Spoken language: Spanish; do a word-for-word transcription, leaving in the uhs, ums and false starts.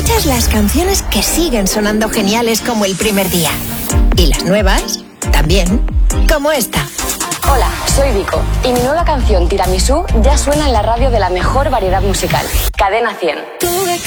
Escuchas las canciones que siguen sonando geniales como el primer día. Y las nuevas, también, como esta. Hola, soy Vico y mi nueva canción Tiramisú ya suena en la radio de la mejor variedad musical, Cadena cien.